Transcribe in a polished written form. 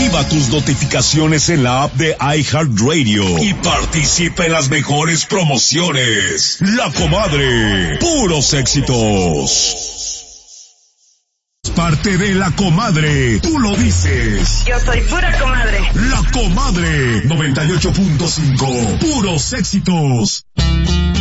Activa tus notificaciones en la app de iHeartRadio y participa en las mejores promociones. La Comadre, puros éxitos. Parte de La Comadre, tú lo dices. Yo soy pura comadre. La Comadre, 98.5, puros éxitos.